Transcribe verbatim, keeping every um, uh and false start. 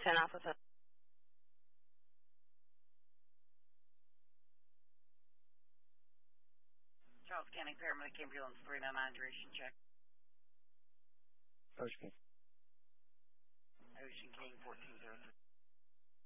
ten Alpha. Charles County Paramedic Ambulance three nine nine duration check. Okay.